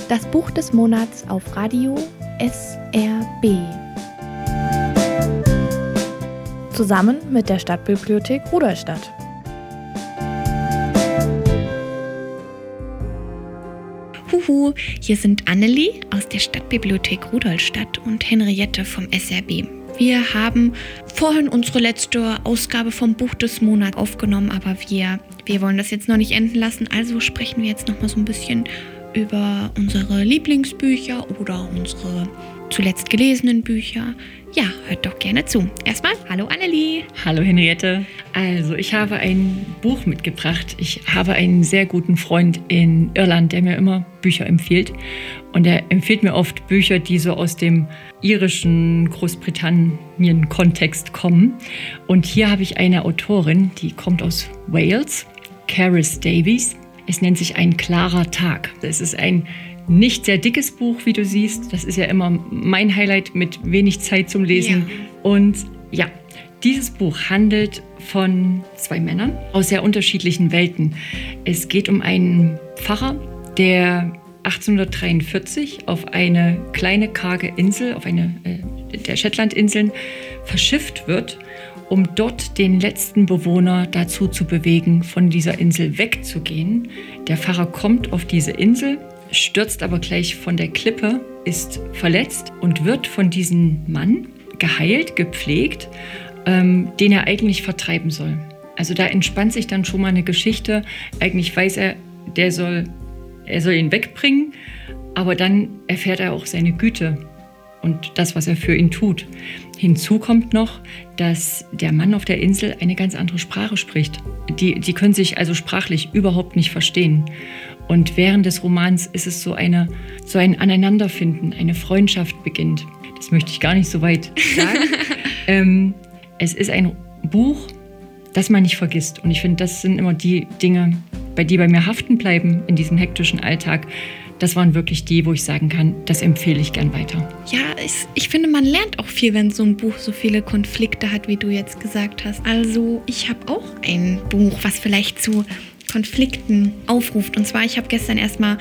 Das Buch des Monats auf Radio SRB. Zusammen mit der Stadtbibliothek Rudolstadt. Huhu, hier sind Annelie aus der Stadtbibliothek Rudolstadt und Henriette vom SRB. Wir haben vorhin unsere letzte Ausgabe vom Buch des Monats aufgenommen, aber wir wollen das jetzt noch nicht enden lassen, also sprechen wir jetzt noch mal so ein bisschen über unsere Lieblingsbücher oder unsere zuletzt gelesenen Bücher. Ja, hört doch gerne zu. Erstmal, hallo Annelie. Hallo Henriette. Also, ich habe ein Buch mitgebracht. Ich habe einen sehr guten Freund in Irland, der mir immer Bücher empfiehlt. Und er empfiehlt mir oft Bücher, die so aus dem irischen Großbritannien-Kontext kommen. Und hier habe ich eine Autorin, die kommt aus Wales, Cerys Davies. Es nennt sich Ein klarer Tag. Es ist ein nicht sehr dickes Buch, wie du siehst. Das ist ja immer mein Highlight mit wenig Zeit zum Lesen. Ja. Und ja, dieses Buch handelt von zwei Männern aus sehr unterschiedlichen Welten. Es geht um einen Pfarrer, der 1843 auf eine kleine karge Insel, auf eine der Shetlandinseln, verschifft wird, um dort den letzten Bewohner dazu zu bewegen, von dieser Insel wegzugehen. Der Pfarrer kommt auf diese Insel, stürzt aber gleich von der Klippe, ist verletzt und wird von diesem Mann geheilt, gepflegt, den er eigentlich vertreiben soll. Also da entspannt sich dann schon mal eine Geschichte. Eigentlich weiß er, er soll ihn wegbringen, aber dann erfährt er auch seine Güte und das, was er für ihn tut. Hinzu kommt noch, dass der Mann auf der Insel eine ganz andere Sprache spricht. Die können sich also sprachlich überhaupt nicht verstehen. Und während des Romans ist es so ein Aneinanderfinden, eine Freundschaft beginnt. Das möchte ich gar nicht so weit sagen. Es ist ein Buch, das man nicht vergisst. Und ich finde, das sind immer die Dinge, die bei mir haften bleiben in diesem hektischen Alltag. Das waren wirklich die, wo ich sagen kann, das empfehle ich gern weiter. Ja, ich finde, man lernt auch viel, wenn so ein Buch so viele Konflikte hat, wie du jetzt gesagt hast. Also ich habe auch ein Buch, was vielleicht zu Konflikten aufruft. Und zwar, ich habe gestern erstmal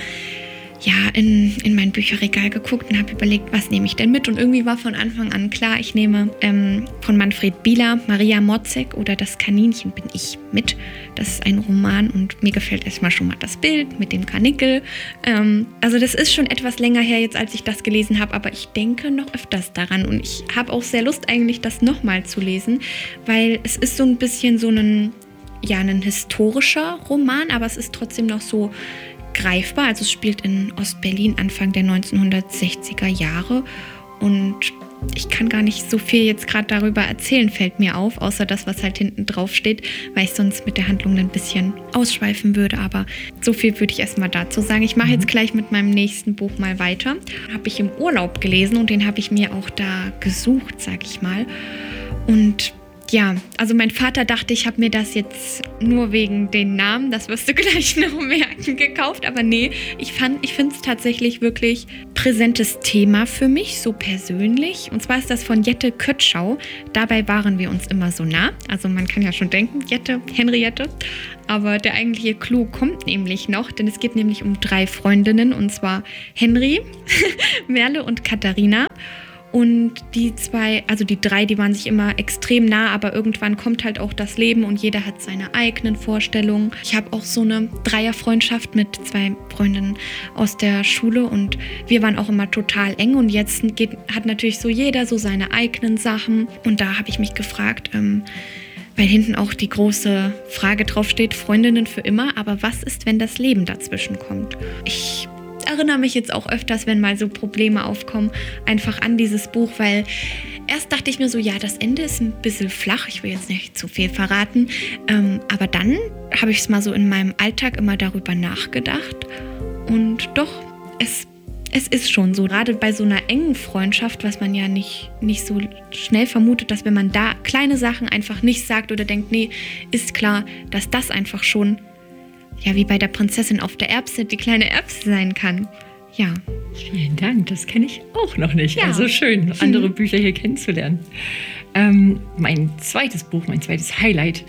in mein Bücherregal geguckt und habe überlegt, was nehme ich denn mit? Und irgendwie war von Anfang an klar, ich nehme von Manfred Bieler Maria Motzek oder Das Kaninchen bin ich mit. Das ist ein Roman und mir gefällt erstmal schon mal das Bild mit dem Karnickel. Also das ist schon etwas länger her jetzt, als ich das gelesen habe, aber ich denke noch öfters daran und ich habe auch sehr Lust eigentlich, das nochmal zu lesen, weil es ist so ein bisschen so ein historischer Roman, aber es ist trotzdem noch so greifbar. Also es spielt in Ostberlin Anfang der 1960er Jahre und ich kann gar nicht so viel jetzt gerade darüber erzählen, fällt mir auf, außer das, was halt hinten drauf steht, weil ich sonst mit der Handlung ein bisschen ausschweifen würde, aber so viel würde ich erstmal dazu sagen. Ich mache jetzt gleich mit meinem nächsten Buch mal weiter. Habe ich im Urlaub gelesen und den habe ich mir auch da gesucht, sag ich mal. Und ja, also mein Vater dachte, ich habe mir das jetzt nur wegen den Namen, das wirst du gleich noch merken, gekauft. Aber nee, ich finde es tatsächlich wirklich präsentes Thema für mich, so persönlich. Und zwar ist das von Jette Kötschau. Dabei waren wir uns immer so nah. Also man kann ja schon denken, Jette, Henriette. Aber der eigentliche Clou kommt nämlich noch, denn es geht nämlich um 3 Freundinnen. Und zwar Henry, Merle und Katharina. Und die 2, also die 3, die waren sich immer extrem nah, aber irgendwann kommt halt auch das Leben und jeder hat seine eigenen Vorstellungen. Ich habe auch so eine Dreierfreundschaft mit 2 Freundinnen aus der Schule und wir waren auch immer total eng und jetzt hat natürlich so jeder so seine eigenen Sachen. Und da habe ich mich gefragt, weil hinten auch die große Frage drauf steht, Freundinnen für immer, aber was ist, wenn das Leben dazwischen kommt? Ich erinnere mich jetzt auch öfters, wenn mal so Probleme aufkommen, einfach an dieses Buch, weil erst dachte ich mir so, ja, das Ende ist ein bisschen flach, ich will jetzt nicht zu viel verraten, aber dann habe ich es mal so in meinem Alltag immer darüber nachgedacht und doch, es ist schon so, gerade bei so einer engen Freundschaft, was man ja nicht so schnell vermutet, dass wenn man da kleine Sachen einfach nicht sagt oder denkt, nee, ist klar, dass das einfach schon wie bei der Prinzessin auf der Erbse, die kleine Erbse sein kann. Ja. Vielen Dank, das kenne ich auch noch nicht. Ja. Also schön, andere Bücher hier kennenzulernen. Mein zweites Buch, mein zweites Highlight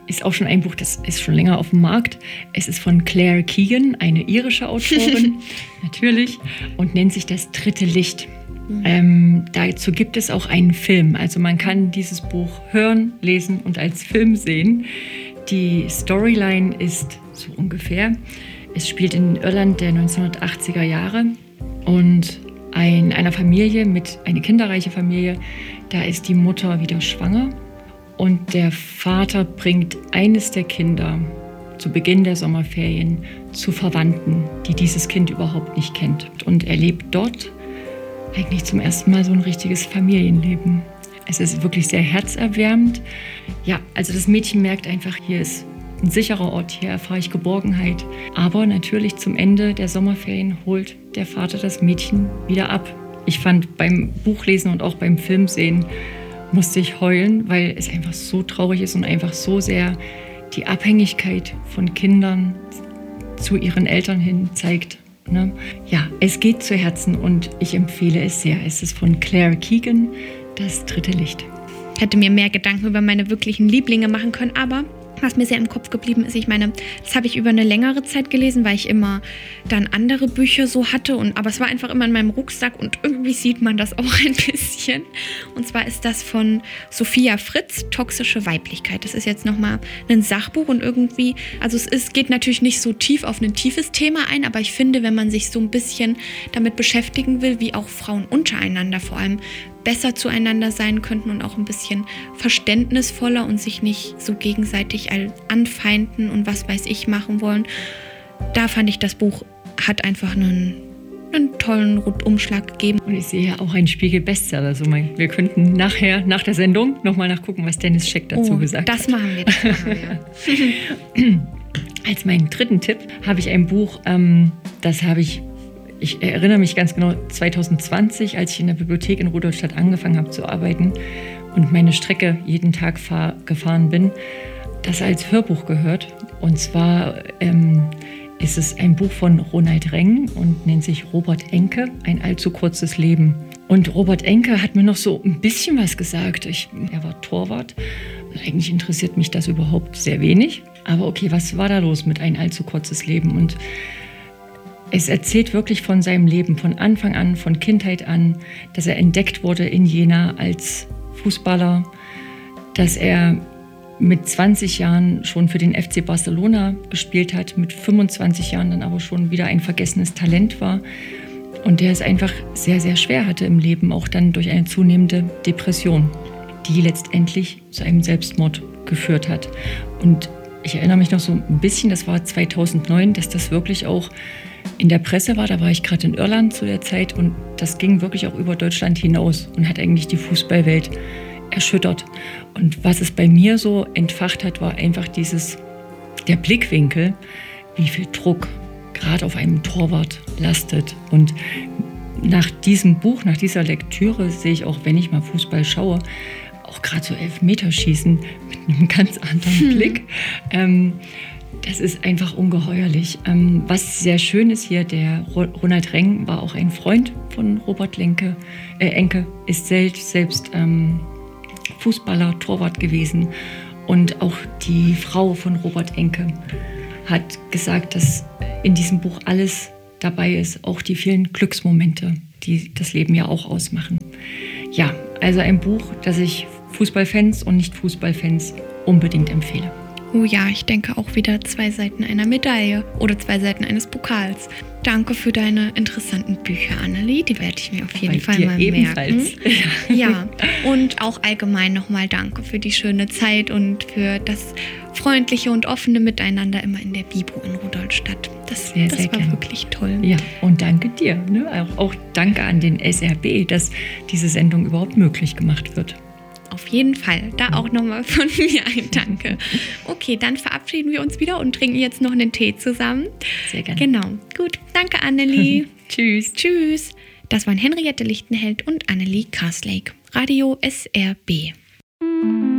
ist auch schon ein Buch, das ist schon länger auf dem Markt. Es ist von Claire Keegan, eine irische Autorin, natürlich, und nennt sich Das dritte Licht. Dazu gibt es auch einen Film. Also man kann dieses Buch hören, lesen und als Film sehen. Die Storyline ist so ungefähr: Es spielt in Irland der 1980er Jahre und einer Familie, eine kinderreiche Familie, da ist die Mutter wieder schwanger und der Vater bringt eines der Kinder zu Beginn der Sommerferien zu Verwandten, die dieses Kind überhaupt nicht kennt. Und er lebt dort eigentlich zum ersten Mal so ein richtiges Familienleben. Es ist wirklich sehr herzerwärmend. Ja, also das Mädchen merkt einfach, hier ist ein sicherer Ort, hier erfahre ich Geborgenheit. Aber natürlich zum Ende der Sommerferien holt der Vater das Mädchen wieder ab. Ich fand, beim Buchlesen und auch beim Filmsehen musste ich heulen, weil es einfach so traurig ist und einfach so sehr die Abhängigkeit von Kindern zu ihren Eltern hin zeigt. Ne? Ja, es geht zu Herzen und ich empfehle es sehr. Es ist von Claire Keegan, Das dritte Licht. Ich hätte mir mehr Gedanken über meine wirklichen Lieblinge machen können, aber was mir sehr im Kopf geblieben ist, ich meine, das habe ich über eine längere Zeit gelesen, weil ich immer dann andere Bücher so hatte, aber es war einfach immer in meinem Rucksack und irgendwie sieht man das auch ein bisschen. Und zwar ist das von Sophia Fritz, Toxische Weiblichkeit. Das ist jetzt nochmal ein Sachbuch und irgendwie, also es geht natürlich nicht so tief auf ein tiefes Thema ein, aber ich finde, wenn man sich so ein bisschen damit beschäftigen will, wie auch Frauen untereinander vor allem besser zueinander sein könnten und auch ein bisschen verständnisvoller und sich nicht so gegenseitig anfeinden und was weiß ich machen wollen. Da fand ich, das Buch hat einfach einen tollen Rundumschlag gegeben. Und ich sehe ja auch einen Spiegel-Bestseller. Also wir könnten nachher, nach der Sendung, nochmal nachgucken, was Dennis Scheck dazu gesagt hat. Das machen wir. Als meinen dritten Tipp habe ich ein Buch, ich erinnere mich ganz genau, 2020, als ich in der Bibliothek in Rudolstadt angefangen habe zu arbeiten und meine Strecke jeden Tag gefahren bin, das als Hörbuch gehört. Und zwar ist es ein Buch von Ronald Reng und nennt sich Robert Enke, Ein allzu kurzes Leben. Und Robert Enke hat mir noch so ein bisschen was gesagt. Er war Torwart. Eigentlich interessiert mich das überhaupt sehr wenig. Aber okay, was war da los mit Ein allzu kurzes Leben? Und es erzählt wirklich von seinem Leben, von Anfang an, von Kindheit an, dass er entdeckt wurde in Jena als Fußballer, dass er mit 20 Jahren schon für den FC Barcelona gespielt hat, mit 25 Jahren dann aber schon wieder ein vergessenes Talent war und der es einfach sehr, sehr schwer hatte im Leben, auch dann durch eine zunehmende Depression, die letztendlich zu einem Selbstmord geführt hat. Und ich erinnere mich noch so ein bisschen, das war 2009, dass das wirklich auch in der Presse war. Da war ich gerade in Irland zu der Zeit und das ging wirklich auch über Deutschland hinaus und hat eigentlich die Fußballwelt erschüttert. Und was es bei mir so entfacht hat, war einfach der Blickwinkel, wie viel Druck gerade auf einem Torwart lastet. Und nach diesem Buch, nach dieser Lektüre sehe ich auch, wenn ich mal Fußball schaue, auch gerade so Elfmeterschießen mit einem ganz anderen Blick. Das ist einfach ungeheuerlich. Was sehr schön ist hier, der Ronald Reng war auch ein Freund von Robert Enke, ist selbst Fußballer, Torwart gewesen. Und auch die Frau von Robert Enke hat gesagt, dass in diesem Buch alles dabei ist, auch die vielen Glücksmomente, die das Leben ja auch ausmachen. Ja, also ein Buch, das ich Fußballfans und Nicht-Fußballfans unbedingt empfehle. Oh ja, ich denke auch wieder 2 Seiten einer Medaille oder 2 Seiten eines Pokals. Danke für deine interessanten Bücher, Annelie. Die werde ich mir auf jeden Fall mal merken. Ja, und auch allgemein nochmal danke für die schöne Zeit und für das freundliche und offene Miteinander immer in der Bibo in Rudolstadt. Das sehr war gern. Wirklich toll. Ja, und danke dir. Ne? Auch danke an den SRB, dass diese Sendung überhaupt möglich gemacht wird. Auf jeden Fall. Da auch nochmal von mir ein Danke. Okay, dann verabschieden wir uns wieder und trinken jetzt noch einen Tee zusammen. Sehr gerne. Genau. Gut. Danke, Annelie. Tschüss. Tschüss. Das waren Henriette Lichtenheld und Annelie Karslake. Radio SRB.